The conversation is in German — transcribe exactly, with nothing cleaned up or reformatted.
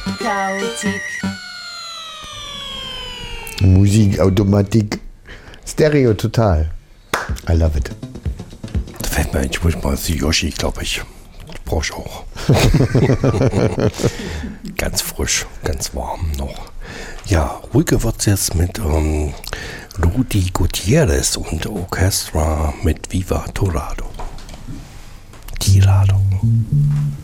Chaotik. Musik, Automatik, Stereo total. I love it. Da fällt mir ein, ich muss mal zu Yoshi, glaube ich. Brauche ich auch. Ganz frisch, ganz warm noch. Ja, ruhiger wird es jetzt mit ähm, Rudi Gutierrez und Orchestra mit Viva Tirado. Tirado.